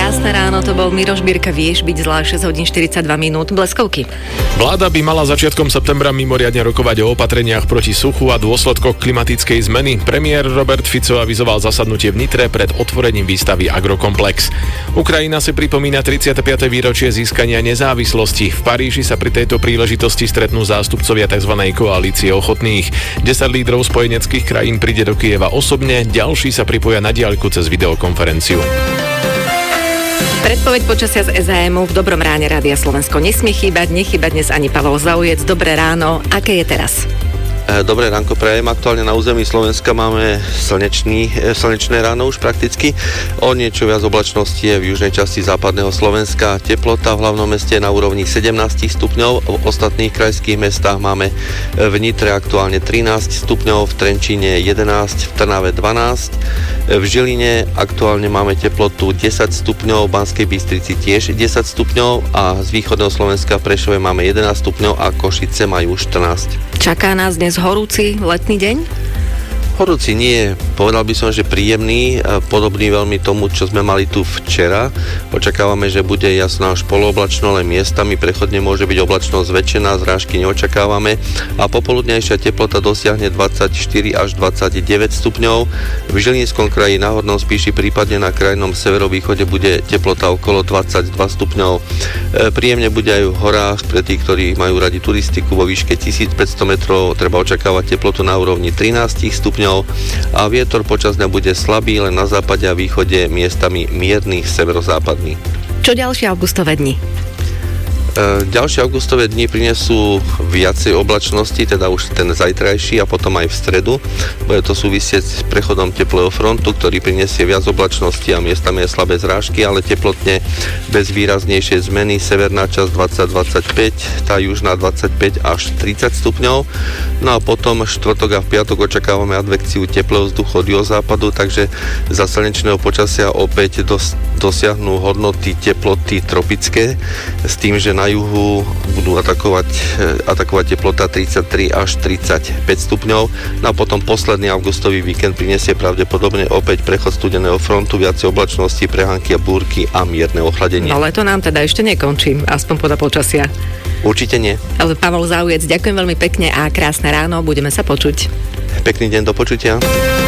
Krásne ráno, to bol Miroš Birka, vieš byť zlá, 6 hodín 42 minút, bleskovky. Vláda by mala začiatkom septembra mimoriadne rokovať o opatreniach proti suchu a dôsledkoch klimatickej zmeny. Premiér Robert Fico avizoval zasadnutie v Nitre pred otvorením výstavy Agrokomplex. Ukrajina si pripomína 35. výročie získania nezávislosti. V Paríži sa pri tejto príležitosti stretnú zástupcovia tzv. Koalície ochotných. 10 lídrov spojeneckých krajín príde do Kyjeva osobne, ďalší sa pripoja na diaľku cez videokonferenciu. Predpoveď počasia z SHM v Dobrom ráne Rádia Slovensko nesmie chýbať, nechýba dnes ani Pavol Zaujec. Dobré ráno, aké je teraz? Dobré ránko prajem. Aktuálne na území Slovenska máme slnečné ráno už prakticky. O niečo viac oblačnosti je v južnej časti západného Slovenska. Teplota v hlavnom meste je na úrovni 17 stupňov. V ostatných krajských mestách máme v Nitre aktuálne 13 stupňov, v Trenčíne 11, v Trnave 12. V Žiline aktuálne máme teplotu 10 stupňov, v Banskej Bystrici tiež 10 stupňov a z východného Slovenska v Prešove máme 11 stupňov a Košice majú 14. Čaká nás dnes horúci letný deň? Horúci nie, povedal by som, že príjemný, podobný veľmi tomu, čo sme mali tu včera. Očakávame, že bude jasno až polooblačno, len miestami prechodne môže byť oblačnosť zväčšená, zrážky neočakávame a popoludnejšia teplota dosiahne 24 až 29 stupňov. V Žilinskom kraji, na Hornom Spíši, prípadne na krajnom severovýchode bude teplota okolo 22 stupňov. Príjemne bude aj v horách, pre tých, ktorí majú radi turistiku vo výške 1500 metrov, treba očakávať teplotu na úrovni 13 stupňov. A vietor počas dňa bude slabý, len na západe a východe miestami mierny severozápadný. Čo ďalšie augustové dni? Ďalšie augustové dni prinesú viacej oblačnosti, teda už ten zajtrajší a potom aj v stredu. Bude to súvisieť s prechodom teplého frontu, ktorý prinesie viac oblačnosti a miestami je slabé zrážky, ale teplotne bez výraznejšej zmeny. Severná časť 20-25, tá južná 25 až 30 stupňov. No a potom štvrtok a v piatok očakávame advekciu teplého vzduchu od juhozápadu, takže za slnečného počasia opäť dosiahnu hodnoty teploty tropické, s tým, že na juhu budú atakovať teplota 33 až 35 stupňov. No a potom posledný augustový víkend prinesie pravdepodobne opäť prechod studeného frontu, viacej oblačnosti, prehánky a búrky a mierne ochladenie. No leto nám teda ešte nekončí, aspoň podľa počasia. Určite nie. Ale Pavol Zaujec, ďakujem veľmi pekne a krásne ráno, budeme sa počuť. Pekný deň, do počutia.